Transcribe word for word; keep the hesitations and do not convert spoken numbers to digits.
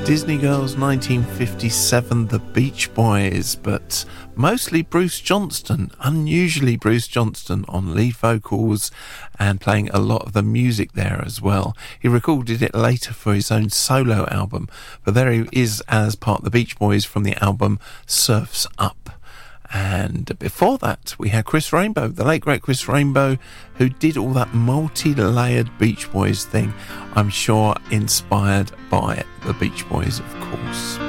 Disney Girls nineteen fifty-seven, The Beach Boys, but mostly Bruce Johnston, unusually Bruce Johnston on lead vocals and playing a lot of the music there as well. He recorded it later for his own solo album, but there he is as part of the Beach Boys from the album Surf's Up. And before that, we had Chris Rainbow, the late great Chris Rainbow, who did all that multi-layered Beach Boys thing, I'm sure inspired by the Beach Boys, of course.